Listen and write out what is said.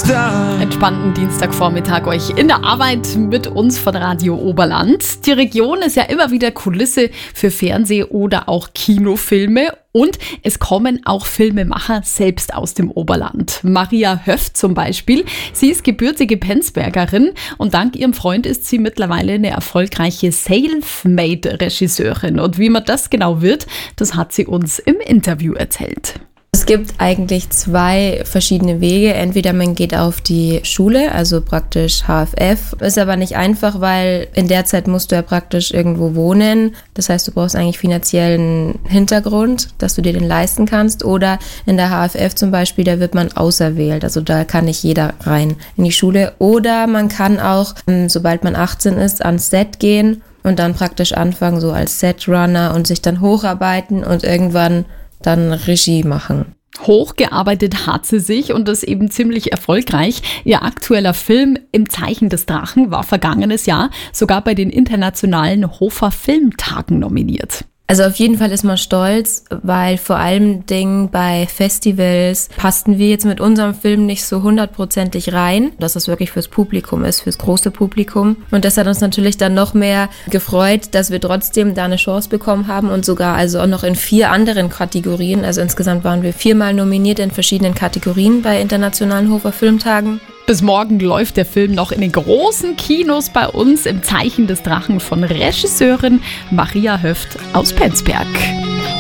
Start. Entspannten Dienstagvormittag euch in der Arbeit mit uns von Radio Oberland. Die Region ist ja immer wieder Kulisse für Fernseh- oder auch Kinofilme. Und es kommen auch Filmemacher selbst aus dem Oberland. Maria Höft zum Beispiel. Sie ist gebürtige Penzbergerin und dank ihrem Freund ist sie mittlerweile eine erfolgreiche Selfmade-Regisseurin. Und wie man das genau wird, das hat sie uns im Interview erzählt. Es gibt eigentlich zwei verschiedene Wege. Entweder man geht auf die Schule, also praktisch HFF. Ist aber nicht einfach, weil in der Zeit musst du ja praktisch irgendwo wohnen. Das heißt, du brauchst eigentlich finanziellen Hintergrund, dass du dir den leisten kannst. Oder in der HFF zum Beispiel, da wird man auserwählt. Also da kann nicht jeder rein in die Schule. Oder man kann auch, sobald man 18 ist, ans Set gehen und dann praktisch anfangen, so als Setrunner und sich dann hocharbeiten und irgendwann dann Regie machen. Hochgearbeitet hat sie sich und das eben ziemlich erfolgreich. Ihr aktueller Film Im Zeichen des Drachen war vergangenes Jahr sogar bei den internationalen Hofer Filmtagen nominiert. Also auf jeden Fall ist man stolz, weil vor allem Dingen bei Festivals passten wir jetzt mit unserem Film nicht so 100%ig rein, dass es wirklich fürs Publikum ist, fürs große Publikum. Und das hat uns natürlich dann noch mehr gefreut, dass wir trotzdem da eine Chance bekommen haben und sogar also auch noch in 4 anderen Kategorien. Also insgesamt waren wir 4-mal nominiert in verschiedenen Kategorien bei internationalen Hofer Filmtagen. Bis morgen läuft der Film noch in den großen Kinos bei uns. Im Zeichen des Drachen von Regisseurin Maria Höft aus Penzberg.